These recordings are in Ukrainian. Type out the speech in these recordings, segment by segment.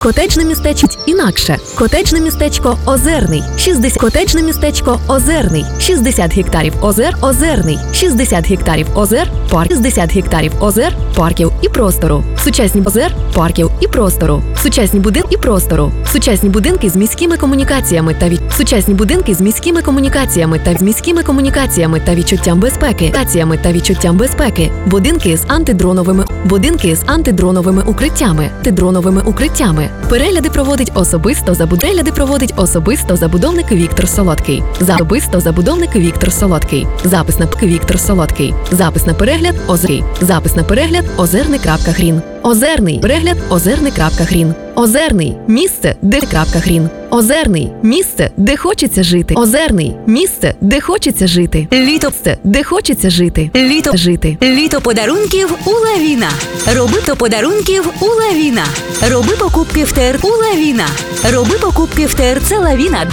Котеджне містечко інакше. Котеджне містечко Озерний. 60. Котеджне містечко Озерний. 60 гектарів озер. Озерний. 60 гектарів озер. Парк. 60 гектарів озер, парків і простору. Сучасні озер, парків і простору. Сучасні будинки і простору. Сучасні будинки з міськими комунікаціями та Сучасні будинки з міськими комунікаціями та відчуттям безпеки. Будинки з антидроновими укриттями. Перегляди проводить особисто забудовник Віктор Солодкий. Запис на перегляд озерний.грін. Озерний місце, де хочеться жити. Літо подарунків у Лавіна. Роби подарунків у Лавіна. Роби покупки в ТРЦ у Лавіна. Роби покупки в ТРЦ Лавіна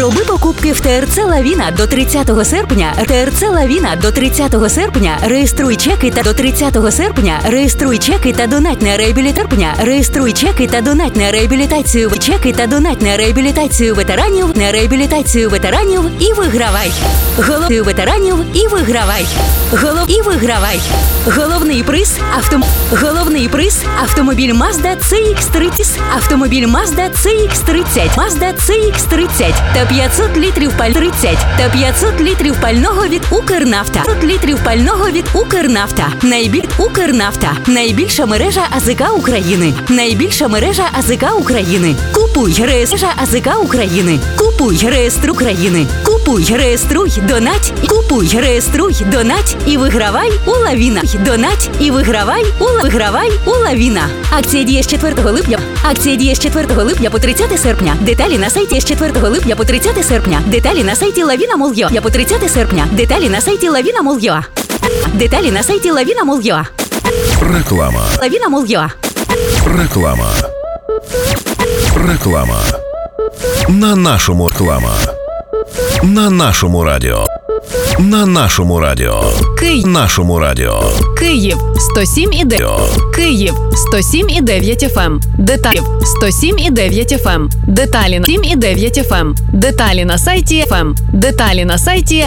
до 30 серпня. ТРЦ Лавіна до 30 серпня. Реєструй чеки та донать на реабілітацію ветеранів і вигравай. Головний приз автомобіль Mazda CX-30 та 500 літрів пального від Укрнафта. Найбільша мережа АЗК України. Купуй, реєструй, донать і вигравай у Лавіна. Акція діє з 4 липня по 30 серпня. Деталі на сайті Lavina Mall.ua. Реклама. На нашому радіо. Київ 107,9 FM. Деталі 107,9 FM. Деталі на сайті FM. Деталі на сайті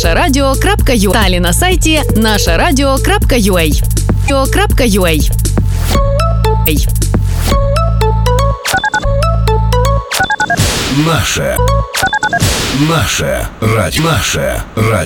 нашарадіо.ua. Наше радіо.